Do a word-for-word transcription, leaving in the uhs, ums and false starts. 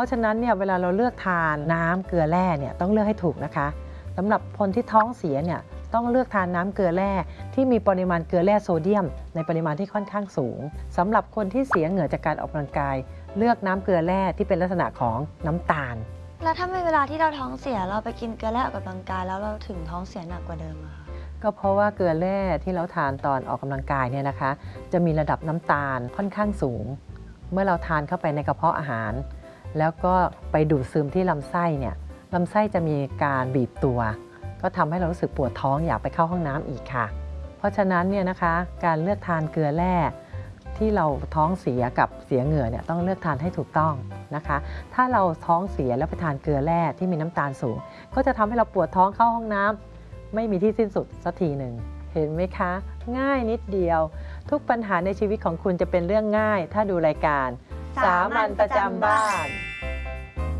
ราะฉะนั้นเนี่ยเวลาเราเลือกทานน้ำเกลือแร่เนี่ยต้องเลือกให้ถูกนะคะสำหรับคนที่ท้องเสียเนี่ยต้องเลือกทานน้ำเกลือแร่ที่มีปริมาณเกลือแร่โซเดียมในปริมาณที่ค่อนข้างสูงสำหรับคนที่เสียเหงื่อจากการออกกำลังกายเลือกน้ำเกลือแร่ที่เป็นลักษณะของน้ำตาลแล้วถ้าในเวลาที่เราท้องเสียเราไปกินเกลือแร่ออกกำลังกายแล้วเราถึงท้องเสียหนักกว่าเดิมอะคะก็เพราะว่าเกลือแร่ที่เราทานตอนออกกำลังกายเนี่ยนะคะจะมีระดับน้ำตาลค่อนข้างสูงเมื่อเราทานเข้าไปในกระเพาะอาหารแล้วก็ไปดูดซึมที่ลำไส้เนี่ยลำไส้จะมีการบีบตัวก็ทำให้เรารู้สึกปวดท้องอยากไปเข้าห้องน้ำอีกค่ะเพราะฉะนั้นเนี่ยนะคะการเลือกทานเกลือแร่ที่เราท้องเสียกับเสียเหงื่อเนี่ยต้องเลือกทานให้ถูกต้องนะคะถ้าเราท้องเสียแล้วไปทานเกลือแร่ที่มีน้ำตาลสูงก็จะทำให้เราปวดท้องเข้าห้องน้ำไม่มีที่สิ้นสุดสักทีหนึ่งเห็นไหมคะง่ายนิดเดียวทุกปัญหาในชีวิตของคุณจะเป็นเรื่องง่ายถ้าดูรายการสามัญประจำบ้าน